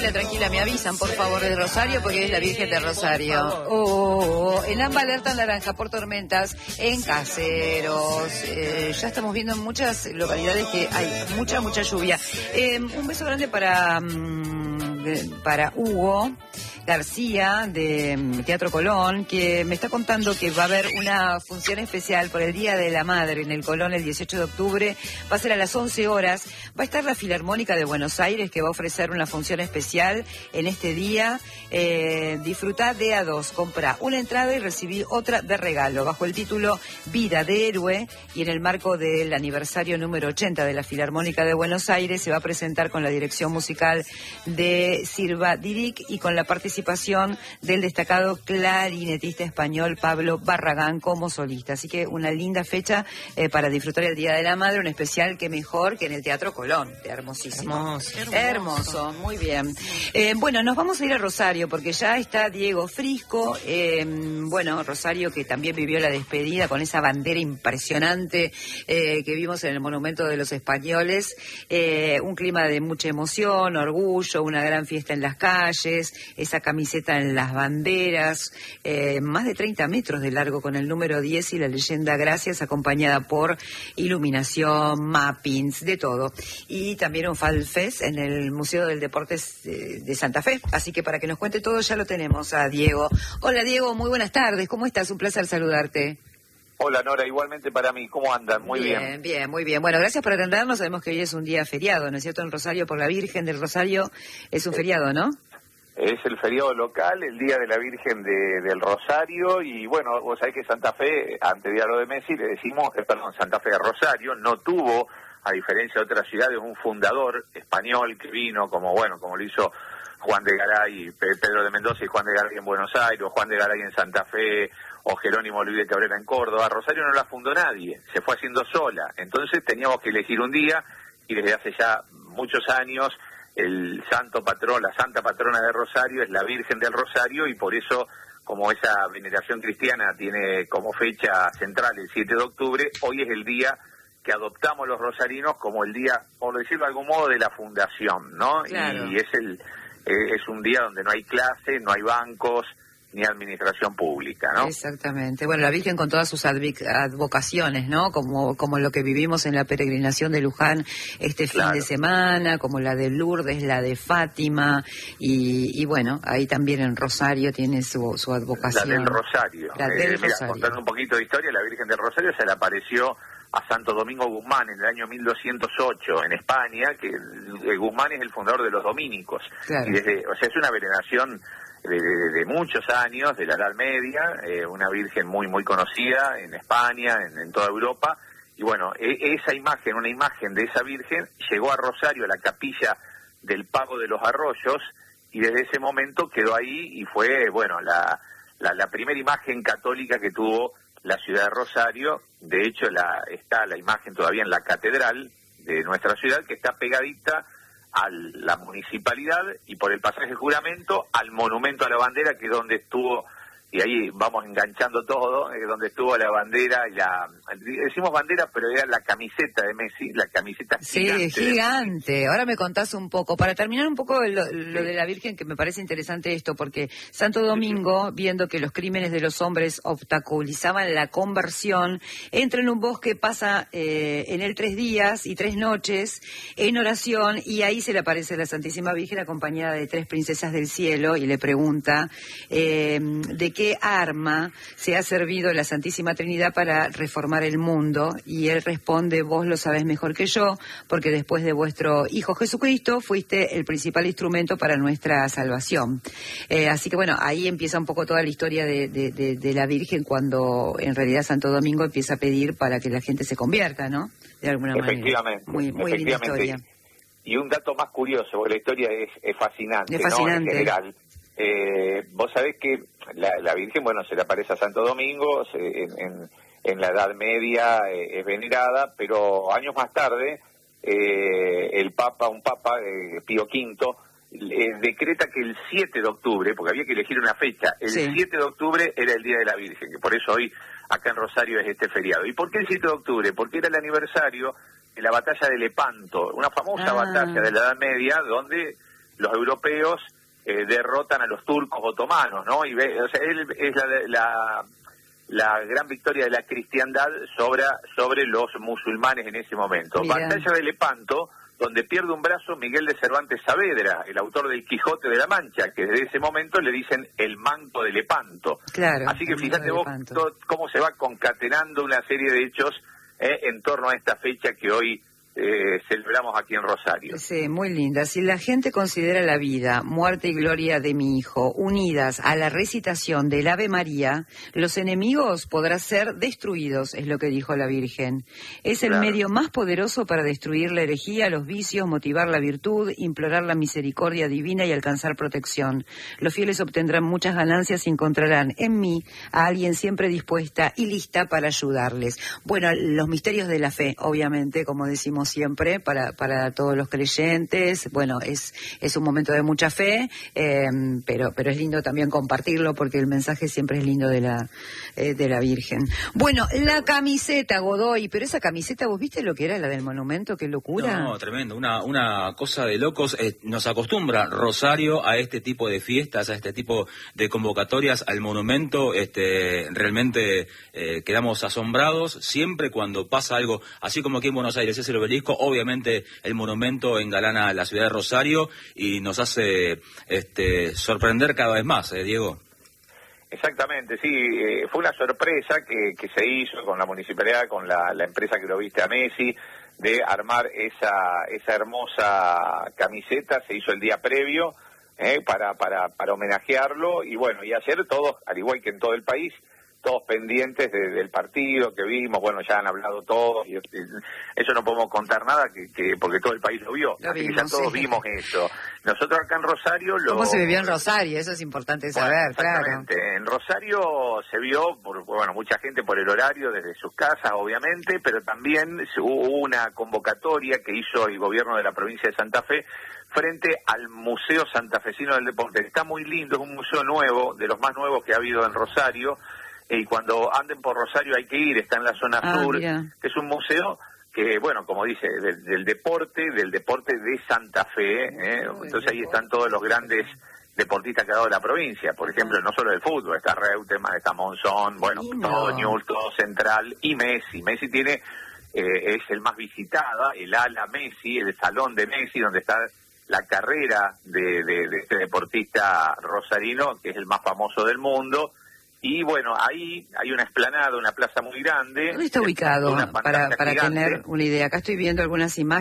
tranquila, me avisan por favor de Rosario porque es la Virgen de Rosario. En AMBA alerta naranja por tormentas en Caseros. Ya estamos viendo en muchas localidades que hay mucha lluvia. Un beso grande para Hugo García de Teatro Colón, que me está contando que va a haber una función especial por el Día de la Madre en el Colón el 18 de octubre. Va a ser a las 11 horas. Va a estar la Filarmónica de Buenos Aires, que va a ofrecer una función especial en este día. Disfrutá de a dos. Comprá una entrada y recibí otra de regalo, bajo el título Vida de Héroe, y en el marco del aniversario número 80 de la Filarmónica de Buenos Aires se va a presentar con la dirección musical de Silva Diric y con la participación del destacado clarinetista español Pablo Barragán como solista. Así que una linda fecha para disfrutar el Día de la Madre, un especial que mejor que en el Teatro Colón. Hermosísimo. Hermoso, muy bien. Bueno, nos vamos a ir a Rosario porque ya está Diego Frisco. Rosario que también vivió la despedida con esa bandera impresionante que vimos en el Monumento de los Españoles. Un clima de mucha emoción, orgullo, una gran fiesta en las calles, esa camiseta en las banderas, más de 30 metros de largo con el número 10 y la leyenda Gracias, acompañada por iluminación, mappings, de todo. Y también un Fall Fest en el Museo del Deporte de Santa Fe. Así que para que nos cuente todo ya lo tenemos a Diego. Hola Diego, muy buenas tardes, ¿cómo estás? Un placer saludarte. Hola Nora, igualmente para mí, ¿cómo andan? Muy bien. Bien, muy bien. Bueno, gracias por atendernos, sabemos que hoy es un día feriado, ¿no es cierto? En Rosario, por la Virgen del Rosario, es un feriado, ¿no? Es el feriado local, el Día de la Virgen del Rosario, y bueno, vos sabés que Santa Fe, antes de lo de Messi, le decimos, Santa Fe de Rosario, no tuvo, a diferencia de otras ciudades, un fundador español que vino, como lo hizo Juan de Garay, Pedro de Mendoza y Juan de Garay en Buenos Aires, o Juan de Garay en Santa Fe, o Jerónimo Luis de Cabrera en Córdoba. Rosario no la fundó nadie, se fue haciendo sola, entonces teníamos que elegir un día, y desde hace ya muchos años, el santo patrón, la santa patrona de Rosario es la Virgen del Rosario, y por eso, como esa veneración cristiana tiene como fecha central el 7 de octubre, hoy es el día que adoptamos los rosarinos como el día, por decirlo de algún modo, de la fundación, ¿no? Claro. Y es un día donde no hay clase, no hay bancos, ni administración pública, ¿no? Exactamente. Bueno, la Virgen con todas sus advocaciones, ¿no? Como lo que vivimos en la peregrinación de Luján este fin de semana, como la de Lourdes, la de Fátima, y bueno, ahí también en Rosario tiene su advocación. La del Rosario. Contando un poquito de historia, la Virgen del Rosario se le apareció a Santo Domingo Guzmán en el año 1208 en España, que Guzmán es el fundador de los dominicos. Claro. Y es una veneración de muchos años, de la Edad Media, una virgen muy conocida en España, en toda Europa, y bueno, esa imagen, una imagen de esa virgen, llegó a Rosario, a la capilla del Pago de los Arroyos, y desde ese momento quedó ahí, y fue, la primera imagen católica que tuvo la ciudad de Rosario. De hecho, está la imagen todavía en la catedral de nuestra ciudad, que está pegadita a la municipalidad, y por el pasaje de juramento al monumento a la bandera, que es donde estuvo, y ahí vamos enganchando todo, donde estuvo la bandera, decimos bandera, pero era la camiseta de Messi, la camiseta gigante. Sí, gigante. Ahora me contás un poco, para terminar un poco lo de la Virgen, que me parece interesante esto, porque Santo Domingo, viendo que los crímenes de los hombres obstaculizaban la conversión, entra en un bosque, pasa en él 3 días y 3 noches en oración, y ahí se le aparece la Santísima Virgen acompañada de 3 princesas del cielo, y le pregunta de qué arma se ha servido la Santísima Trinidad para reformar el mundo, y él responde: vos lo sabés mejor que yo, porque después de vuestro Hijo Jesucristo fuiste el principal instrumento para nuestra salvación. Así que bueno, ahí empieza un poco toda la historia de la Virgen, cuando en realidad Santo Domingo empieza a pedir para que la gente se convierta, ¿no? De alguna manera. Muy linda historia. Y un dato más curioso, porque la historia es fascinante, ¿no? En general. Vos sabés que la Virgen, se le aparece a Santo Domingo, en la Edad Media es venerada, pero años más tarde un papa, Pío V, decreta que el 7 de octubre, porque había que elegir una fecha, el 7 de octubre era el Día de la Virgen, que por eso hoy acá en Rosario es este feriado. ¿Y por qué el 7 de octubre? Porque era el aniversario de la batalla de Lepanto, una famosa batalla de la Edad Media, donde los europeos derrotan a los turcos otomanos, ¿no? Y o sea, es la gran victoria de la cristiandad sobre los musulmanes en ese momento. Mirá. Batalla de Lepanto, donde pierde un brazo Miguel de Cervantes Saavedra, el autor del Quijote de la Mancha, que desde ese momento le dicen el manto de Lepanto. Claro. Así que fíjate vos cómo se va concatenando una serie de hechos en torno a esta fecha que hoy celebramos aquí en Rosario. Sí, muy linda. Si la gente considera la vida, muerte y gloria de mi hijo unidas a la recitación del Ave María, los enemigos podrán ser destruidos, es lo que dijo la Virgen. Es el medio más poderoso para destruir la herejía, los vicios, motivar la virtud, implorar la misericordia divina y alcanzar protección. Los fieles obtendrán muchas ganancias y encontrarán en mí a alguien siempre dispuesta y lista para ayudarles. Bueno, los misterios de la fe, obviamente, como decimos siempre, para todos los creyentes. Bueno, es un momento de mucha fe, pero es lindo también compartirlo porque el mensaje siempre es lindo de la Virgen. Bueno, la camiseta, Godoy, pero esa camiseta, ¿vos viste lo que era la del monumento? ¡Qué locura! No, tremendo, una cosa de locos. Nos acostumbra Rosario a este tipo de fiestas, a este tipo de convocatorias al monumento. Realmente quedamos asombrados siempre cuando pasa algo, así como aquí en Buenos Aires es el obelisco. Obviamente el monumento engalana la ciudad de Rosario y nos hace sorprender cada vez más, Diego. Exactamente, sí, fue una sorpresa que se hizo con la municipalidad, con la empresa que lo viste a Messi, de armar esa hermosa camiseta. Se hizo el día previo para homenajearlo, y bueno, y ayer todos, al igual que en todo el país, todos pendientes del partido que vimos. Bueno, ya han hablado todos, y eso no podemos contar nada porque todo el país lo vio. Así que ya todos vimos eso. Nosotros acá en Rosario ¿Cómo se vivió en Rosario? Eso es importante saber, exactamente. Claro. En Rosario se vio, mucha gente por el horario desde sus casas, obviamente, pero también hubo una convocatoria que hizo el gobierno de la provincia de Santa Fe frente al Museo Santafesino del Deporte. Está muy lindo, es un museo nuevo, de los más nuevos que ha habido en Rosario. Y cuando anden por Rosario hay que ir, está en la zona sur, mira. Que es un museo que, bueno, como dice, del deporte de Santa Fe, entonces ahí están todos los grandes deportistas que ha dado la provincia, por ejemplo, no solo del fútbol, está Reutemann, está Monzón, bueno, todo Newell's, todo Central, y Messi tiene, es el más visitada, el ala Messi, el salón de Messi, donde está la carrera de este deportista rosarino, que es el más famoso del mundo. Y bueno, ahí hay una explanada, una plaza muy grande. ¿Dónde está ubicado? Para tener una idea. Acá estoy viendo algunas imágenes.